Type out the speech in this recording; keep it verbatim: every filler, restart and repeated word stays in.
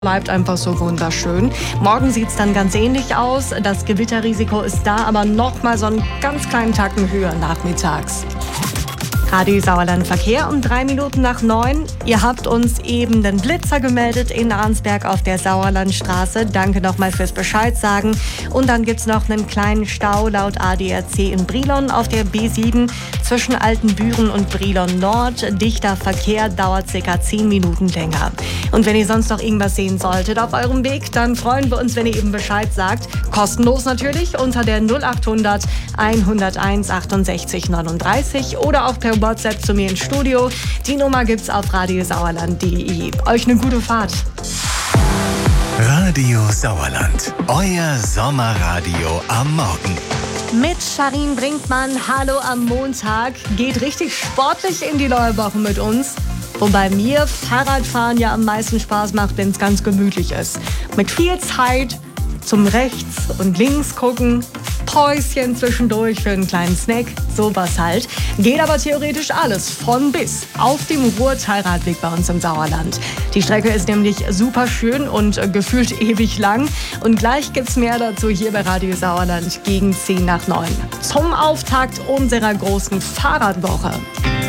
Bleibt einfach so wunderschön. Morgen sieht es dann ganz ähnlich aus. Das Gewitterrisiko ist da, aber noch mal so einen ganz kleinen Tacken höher nachmittags. Radio Sauerland Verkehr um drei Minuten nach neun. Ihr habt uns eben den Blitzer gemeldet in Arnsberg auf der Sauerlandstraße. Danke nochmal fürs Bescheid sagen. Und dann gibt es noch einen kleinen Stau laut A D A C in Brilon auf der B sieben zwischen Altenbüren und Brilon Nord. Dichter Verkehr dauert ca. zehn Minuten länger. Und wenn ihr sonst noch irgendwas sehen solltet auf eurem Weg, dann freuen wir uns, wenn ihr eben Bescheid sagt. Kostenlos natürlich unter der null achthundert hunderteins achtundsechzig neununddreißig oder auch per WhatsApp zu mir ins Studio. Die Nummer gibt's auf radiosauerland punkt de. Euch eine gute Fahrt. Radio Sauerland, euer Sommerradio am Morgen. Mit Charin Brinkmann, hallo am Montag. Geht richtig sportlich in die neue Woche mit uns. Wobei mir Fahrradfahren ja am meisten Spaß macht, wenn es ganz gemütlich ist. Mit viel Zeit zum Rechts und Links gucken, Päuschen zwischendurch für einen kleinen Snack, sowas halt. Geht aber theoretisch alles von bis auf dem Ruhrtalradweg bei uns im Sauerland. Die Strecke ist nämlich super schön und äh, gefühlt ewig lang. Und gleich gibt's mehr dazu hier bei Radio Sauerland gegen zehn nach neun. Zum Auftakt unserer großen Fahrradwoche.